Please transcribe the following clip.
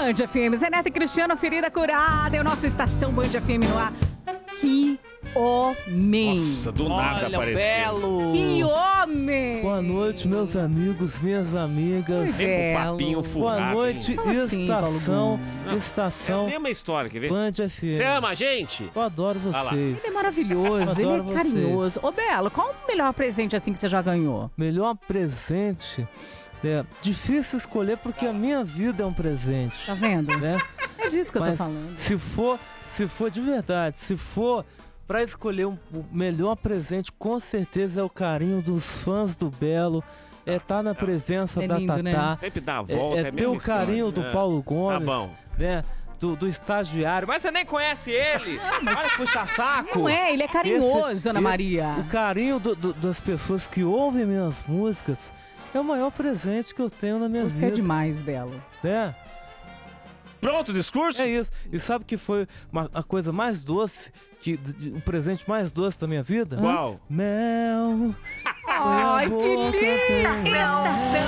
Band FM. Zé Neto e Cristiano, ferida curada. É o nosso Estação Band FM no ar. Que homem! Nossa, do nada apareceu. Belo! Que homem! Boa noite, meus amigos, minhas amigas. Vem com papinho furrado. Boa noite, Fala assim, estação, É estação a mesma história, quer ver? Band FM. Você ama a gente? Eu adoro lá. vocês. Ele é maravilhoso, ele Adoro é carinhoso. Ô, Belo, qual o melhor presente assim que você já ganhou? Melhor presente. É difícil escolher porque a minha vida é um presente. Tá vendo? Né? É disso que eu tô Mas falando. Se for de verdade, se for pra escolher o melhor presente, com certeza é o carinho dos fãs do Belo. É estar na presença É da lindo, né? Tatá. Sempre dá a volta, É ter o carinho do Paulo Gomes. Tá bom. Né? Do estagiário. Mas você nem conhece ele! Olha que puxa-saco! Não é, ele é carinhoso, Ana Maria. O carinho das pessoas que ouvem minhas músicas é o maior presente que eu tenho na minha Você é vida. demais, Belo. Né? Pronto o discurso? É isso. E sabe que foi a coisa mais doce, o presente mais doce da minha vida? Qual? Mel. Ai, que boca lindo! tem Estação